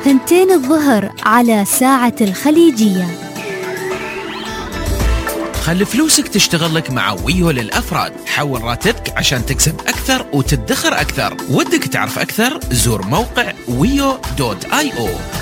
2 الظهر على ساعة الخليجية. خلي فلوسك تشتغل لك مع ويو للأفراد. حول راتبك عشان تكسب أكثر وتدخر أكثر. ودك تعرف أكثر؟ زور موقع wiyo.io.